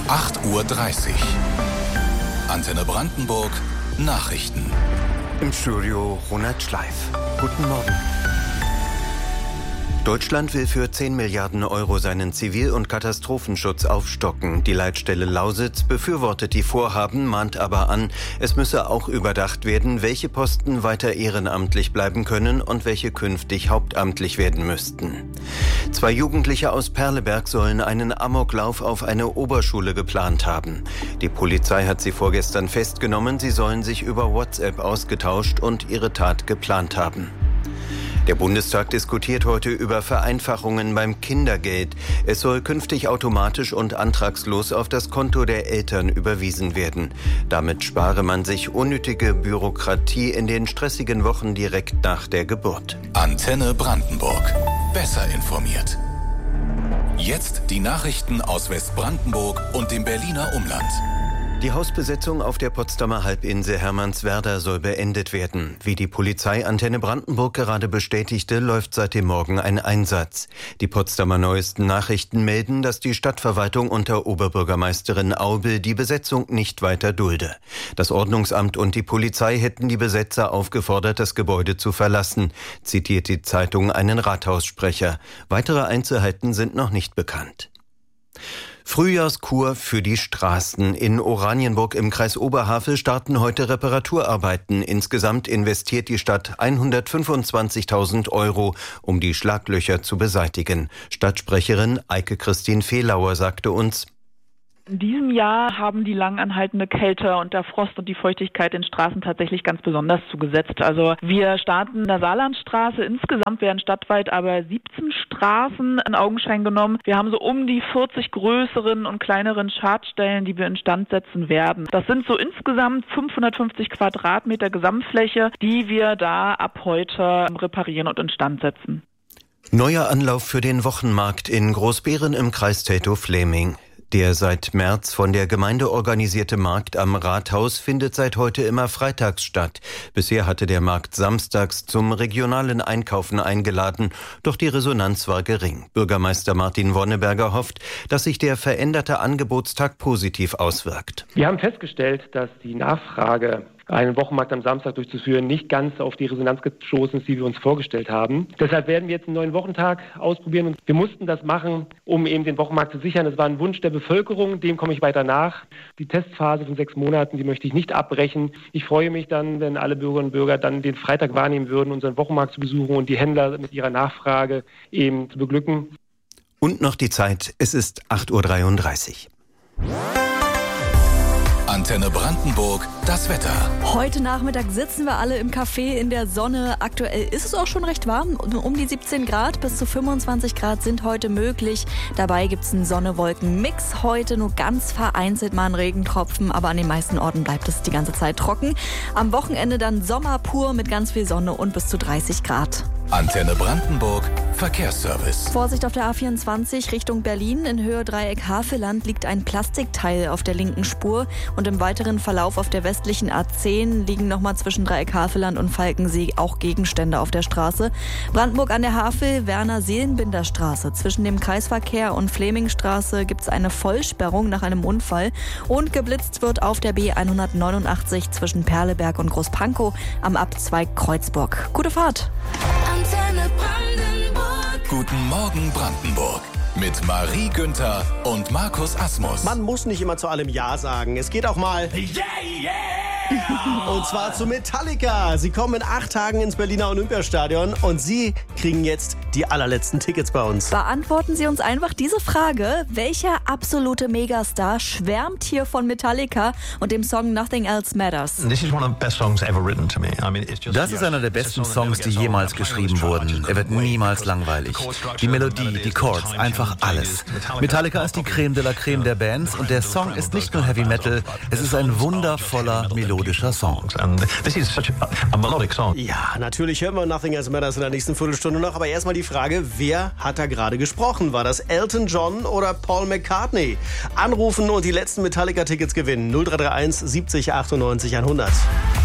8:30 Uhr. Antenne Brandenburg Nachrichten. Im Studio Ronald Schleif. Guten Morgen. Deutschland will für 10 Milliarden Euro seinen Zivil- und Katastrophenschutz aufstocken. Die Leitstelle Lausitz befürwortet die Vorhaben, mahnt aber an, es müsse auch überdacht werden, welche Posten weiter ehrenamtlich bleiben können und welche künftig hauptamtlich werden müssten. 2 Jugendliche aus Perleberg sollen einen Amoklauf auf eine Oberschule geplant haben. Die Polizei hat sie vorgestern festgenommen, sie sollen sich über WhatsApp ausgetauscht und ihre Tat geplant haben. Der Bundestag diskutiert heute über Vereinfachungen beim Kindergeld. Es soll künftig automatisch und antragslos auf das Konto der Eltern überwiesen werden. Damit spare man sich unnötige Bürokratie in den stressigen Wochen direkt nach der Geburt. Antenne Brandenburg. Besser informiert. Jetzt die Nachrichten aus Westbrandenburg und dem Berliner Umland. Die Hausbesetzung auf der Potsdamer Halbinsel Hermannswerder soll beendet werden. Wie die Polizei Antenne Brandenburg gerade bestätigte, läuft seit dem Morgen ein Einsatz. Die Potsdamer Neuesten Nachrichten melden, dass die Stadtverwaltung unter Oberbürgermeisterin Aubel die Besetzung nicht weiter dulde. Das Ordnungsamt und die Polizei hätten die Besetzer aufgefordert, das Gebäude zu verlassen, zitiert die Zeitung einen Rathaussprecher. Weitere Einzelheiten sind noch nicht bekannt. Frühjahrskur für die Straßen. In Oranienburg im Kreis Oberhavel starten heute Reparaturarbeiten. Insgesamt investiert die Stadt 125.000 Euro, um die Schlaglöcher zu beseitigen. Stadtsprecherin Eike-Christine Fehlauer sagte uns: In diesem Jahr haben die lang anhaltende Kälte und der Frost und die Feuchtigkeit den Straßen tatsächlich ganz besonders zugesetzt. Also wir starten in der Saarlandstraße. Insgesamt werden stadtweit aber 17 Straßen in Augenschein genommen. Wir haben so um die 40 größeren und kleineren Schadstellen, die wir instand setzen werden. Das sind so insgesamt 550 Quadratmeter Gesamtfläche, die wir da ab heute reparieren und instand setzen. Neuer Anlauf für den Wochenmarkt in Großbeeren im Kreis Teltow-Fläming. Der seit März von der Gemeinde organisierte Markt am Rathaus findet seit heute immer freitags statt. Bisher hatte der Markt samstags zum regionalen Einkaufen eingeladen, doch die Resonanz war gering. Bürgermeister Martin Wonneberger hofft, dass sich der veränderte Angebotstag positiv auswirkt. Wir haben festgestellt, dass die Nachfrage, einen Wochenmarkt am Samstag durchzuführen, nicht ganz auf die Resonanz gestoßen ist, die wir uns vorgestellt haben. Deshalb werden wir jetzt einen neuen Wochentag ausprobieren. Und wir mussten das machen, um eben den Wochenmarkt zu sichern. Das war ein Wunsch der Bevölkerung, dem komme ich weiter nach. Die Testphase von 6 Monaten, die möchte ich nicht abbrechen. Ich freue mich dann, wenn alle Bürgerinnen und Bürger dann den Freitag wahrnehmen würden, unseren Wochenmarkt zu besuchen und die Händler mit ihrer Nachfrage eben zu beglücken. Und noch die Zeit, es ist 8:33 Uhr. Antenne Brandenburg, das Wetter. Heute Nachmittag sitzen wir alle im Café in der Sonne. Aktuell ist es auch schon recht warm. Um die 17 Grad bis zu 25 Grad sind heute möglich. Dabei gibt es einen Sonne-Wolken-Mix. Heute nur ganz vereinzelt mal ein Regentropfen, aber an den meisten Orten bleibt es die ganze Zeit trocken. Am Wochenende dann Sommer pur mit ganz viel Sonne und bis zu 30 Grad. Antenne Brandenburg, Verkehrsservice. Vorsicht auf der A24 Richtung Berlin. In Höhe Dreieck Havelland liegt ein Plastikteil auf der linken Spur. Und im weiteren Verlauf auf der westlichen A10 liegen nochmal zwischen Dreieck Havelland und Falkensee auch Gegenstände auf der Straße. Brandenburg an der Havel, Werner-Seelenbinder-Straße. Zwischen dem Kreisverkehr und Flemingstraße gibt es eine Vollsperrung nach einem Unfall. Und geblitzt wird auf der B189 zwischen Perleberg und Großpankow am Abzweig Kreuzburg. Gute Fahrt! Antenne Brandenburg. Guten Morgen Brandenburg. Mit Marie Günther und Markus Asmus. Man muss nicht immer zu allem Ja sagen. Es geht auch mal Yeah, yeah! Und zwar zu Metallica. Sie kommen in 8 Tagen ins Berliner Olympiastadion und Sie kriegen jetzt die allerletzten Tickets bei uns. Beantworten Sie uns einfach diese Frage. Welcher absolute Megastar schwärmt hier von Metallica und dem Song Nothing Else Matters? Das ist einer der besten Songs, die jemals geschrieben wurden. Er wird niemals langweilig. Die Melodie, die Chords, einfach alles. Metallica ist die Creme de la Creme der Bands und der Song ist nicht nur Heavy Metal, es ist ein wundervoller melodischer Song. Ja, natürlich hören wir Nothing Else Matters in der nächsten Viertelstunde noch, aber erstmal die Frage, wer hat da gerade gesprochen? War das Elton John oder Paul McCartney? Anrufen und die letzten Metallica-Tickets gewinnen. 0331 70 98 100.